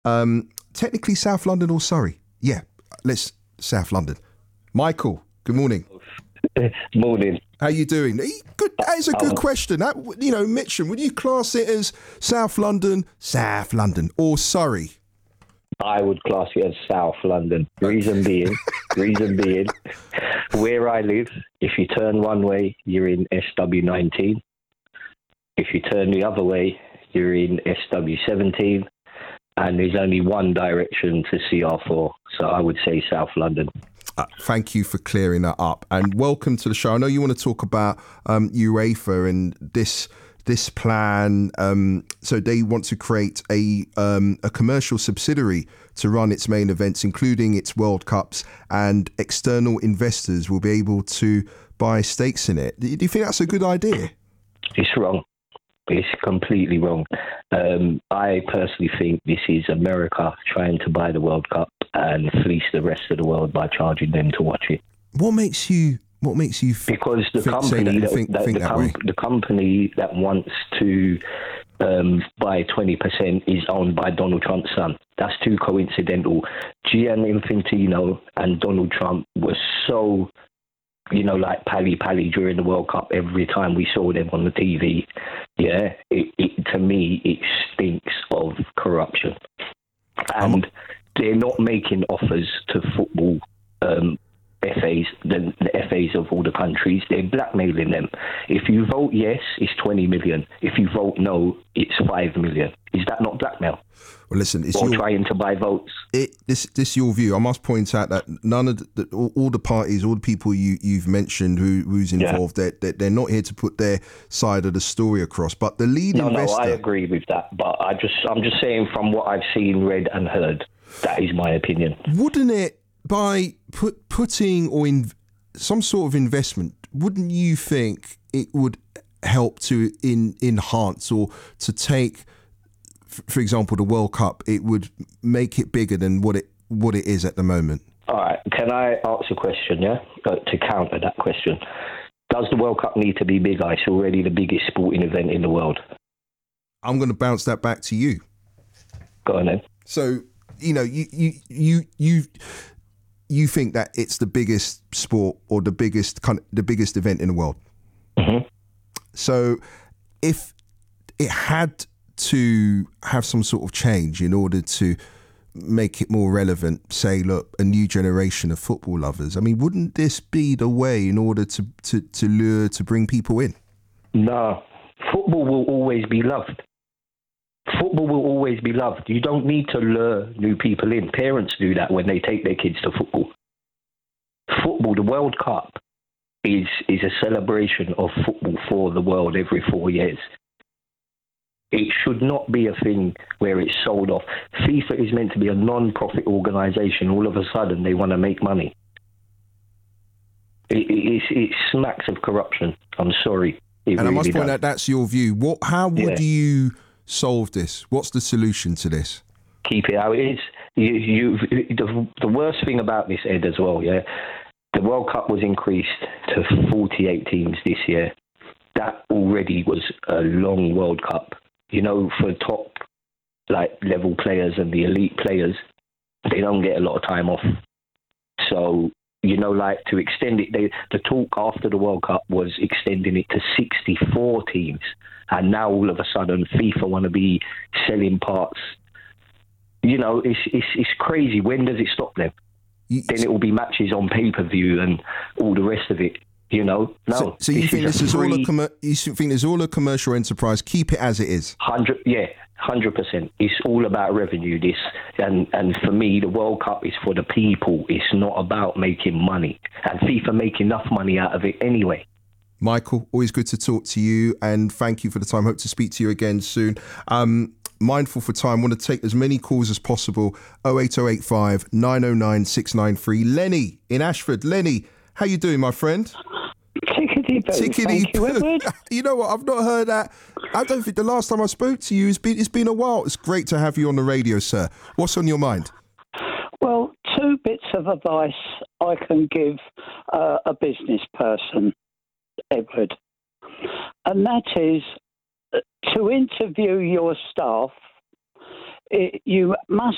Technically South London or Surrey? Yeah, let's South London. Michael, good morning. Morning. How you doing? Good. That is a good question. Mitcham, would you class it as South London, or Surrey? I would class it as South London. Reason being, where I live, if you turn one way, you're in SW19. If you turn the other way, you're in SW17. And there's only one direction to CR4. So I would say South London. Thank you for clearing that up. And welcome to the show. I know you want to talk about UEFA and this plan. So they want to create a commercial subsidiary to run its main events, including its World Cups, and external investors will be able to buy stakes in it. Do you think that's a good idea? It's wrong. It's completely wrong. I personally think this is America trying to buy the World Cup and fleece the rest of the world by charging them to watch it. What makes you because the company that wants to buy 20% is owned by Donald Trump's son. That's too coincidental. Gianni Infantino and Donald Trump were so, like pally during the World Cup every time we saw them on the TV. Yeah, to me, it stinks of corruption. And they're not making offers to football FAs, the FAs of all the countries. They're blackmailing them. If you vote yes, it's 20 million. If you vote no, it's 5 million. Is that not blackmail? Well, listen, it's trying to buy votes. This is your view. I must point out that none of all the parties, all the people you've mentioned who's involved, they're not here to put their side of the story across. But the lead investor. No, I agree with that. But I'm just saying from what I've seen, read, and heard, that is my opinion. Wouldn't it, by putting or in some sort of investment, wouldn't you think it would help to enhance or to take, for example, the World Cup? It would make it bigger than what it is at the moment. All right. Can I ask a question? Yeah, to counter that question. Does the World Cup need to be bigger? It's already the biggest sporting event in the world. I'm going to bounce that back to you. Go on then. So you think that it's the biggest sport or the biggest event in the world. Mm-hmm. So if it had to have some sort of change in order to make it more relevant, say, look, a new generation of football lovers, I mean, wouldn't this be the way in order to lure, to bring people in? No, football will always be loved. Football will always be loved. You don't need to lure new people in. Parents do that when they take their kids to football. Football, the World Cup, is a celebration of football for the world every 4 years. It should not be a thing where it's sold off. FIFA is meant to be a non-profit organisation. All of a sudden, they want to make money. It smacks of corruption. I'm sorry. And really I must point out, that's your view. How would you solve this? What's the solution to this? Keep it how it is. The worst thing about this, Ed, as well, the World Cup was increased to 48 teams this year. That already was a long World Cup. For top level players and the elite players, they don't get a lot of time off. So, to extend it, the talk after the World Cup was extending it to 64 teams. And now all of a sudden, FIFA want to be selling parts. It's crazy. When does it stop then? Then it will be matches on pay-per-view and all the rest of it. No. So you think this is all you think it's all a commercial enterprise? Keep it as it is. 100%. It's all about revenue. And for me, the World Cup is for the people. It's not about making money. And FIFA make enough money out of it anyway. Michael, always good to talk to you, and thank you for the time. Hope to speak to you again soon. Mindful for time, want to take as many calls as possible. 08085 909 693. Lenny in Ashford. Lenny, how you doing, my friend? Tickety-boo. You know what? I've not heard that. I don't think the last time I spoke to you, it's been a while. It's great to have you on the radio, sir. What's on your mind? Well, 2 bits of advice I can give a business person, Edward, and that is to interview your staff. You must